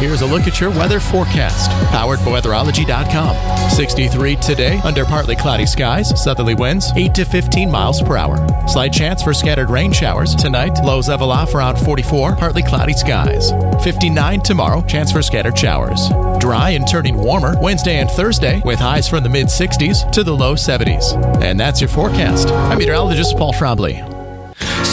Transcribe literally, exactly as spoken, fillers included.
here's a look at your weather forecast. Powered by weatherology dot com. sixty-three today under partly cloudy skies, southerly winds eight to fifteen miles per hour. Slight chance for scattered rain showers. Tonight, lows level off around forty-four, partly cloudy skies. fifty-nine tomorrow, chance for scattered showers. Dry and turning warmer Wednesday and Thursday with highs from the mid sixties to the low seventies. And that's your forecast. I'm meteorologist Paul Trombley.